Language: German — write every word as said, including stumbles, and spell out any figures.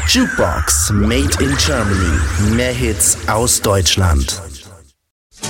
Jukebox Made in Germany. Mehr Hits aus Deutschland.